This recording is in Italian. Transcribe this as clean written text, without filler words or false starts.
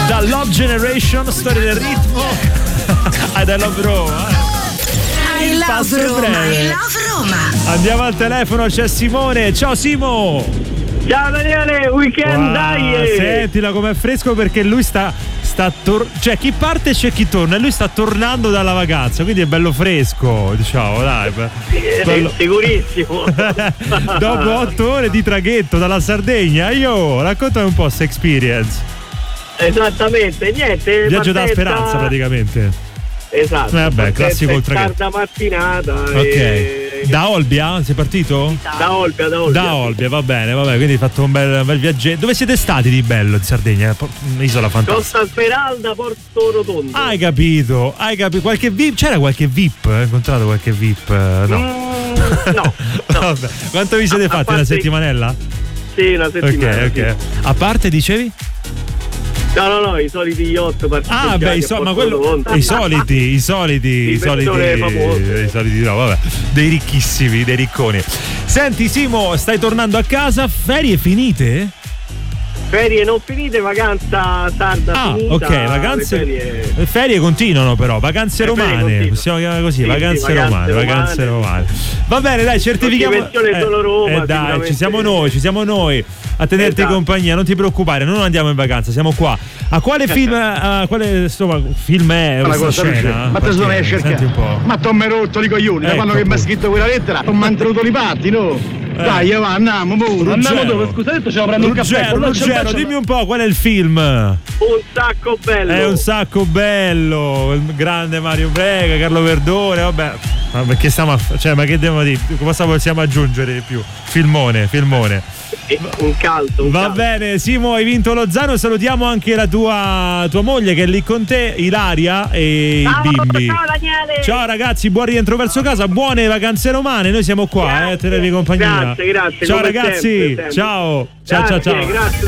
Da Love Generation, storia del ritmo. I love Roma. I love Roma. Andiamo al telefono, c'è Simone. Ciao Simo. Ciao Daniele, weekend dai! Sentila com'è fresco perché lui cioè chi parte c'è chi torna e lui sta tornando dalla vacanza, quindi è bello fresco, diciamo, dai. Bello. Sicurissimo. Dopo 8 ore di traghetto dalla Sardegna, raccontami un po' questa experience. Esattamente, niente. Viaggio della speranza praticamente. Esatto. Vabbè, classico il traghetto. Tarda mattinata. Ok. Da Olbia? Sei partito? Da Olbia, va bene, quindi hai fatto un bel viaggio. Dove siete stati di bello in Sardegna? Un'isola fantastica. Costa Smeralda, Porto Rotondo. Hai capito. Qualche VIP? C'era qualche VIP? Hai incontrato qualche VIP? No. Vabbè. Quanto vi siete fatti? Una settimanella? Sì, una settimana. Ok. Sì. A parte dicevi? No, i soliti yacht. Ma quello. I soliti, no, vabbè, dei ricchissimi, dei ricconi. Senti Simo, stai tornando a casa, ferie finite? Ferie non finite, vacanza sarda finita. Ok, vacanze. Le ferie continuano però, vacanze romane. Possiamo chiamare così, vacanze romane. Va bene, dai, certifichiamo. Solo Roma, dai, ci siamo noi a tenerti compagnia, non ti preoccupare, non andiamo in vacanza, siamo qua. A quale film film è questa scena? Ma te sono a cercare un po'. Ma t'ho rotto i coglioni, da quando che mi ha scritto quella lettera ho mantenuto i patti, no? Dai, andiamo dove? Scusa, detto ce lo prendo un caffè. Ruggero, dimmi un po' qual è il film. Un sacco bello. È un sacco bello. Il grande Mario Brega, Carlo Verdone, vabbè. Ma perché stiamo ma che devo dire? Cosa possiamo aggiungere di più? Filmone. Un caldo. Va bene, Simo, hai vinto lo zaino. Salutiamo anche la tua moglie che è lì con te, Ilaria, e i bimbi. Ciao Daniele. Ciao ragazzi, buon rientro verso casa, buone vacanze romane. Noi siamo qua a tenervi compagnia. Grazie. Ciao ragazzi, sempre. ciao. Grazie.